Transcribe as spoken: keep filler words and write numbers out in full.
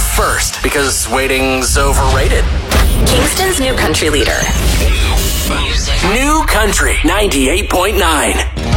first because waiting's overrated. Kingston's new country leader. New Country ninety-eight point nine.